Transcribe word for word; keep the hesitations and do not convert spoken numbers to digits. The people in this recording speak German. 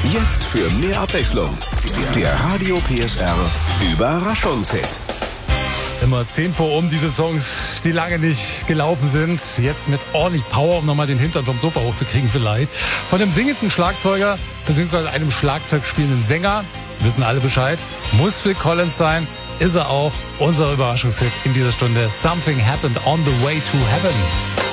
Jetzt für mehr Abwechslung. Der Radio P S R Überraschungshit. Immer zehn vor um, diese Songs, die lange nicht gelaufen sind. Jetzt mit ordentlich Power, um nochmal den Hintern vom Sofa hochzukriegen vielleicht. Von einem singenden Schlagzeuger bzw. einem Schlagzeug spielenden Sänger, wissen alle Bescheid, muss Phil Collins sein, ist er auch. Unser Überraschungshit in dieser Stunde. Something Happened on the Way to Heaven.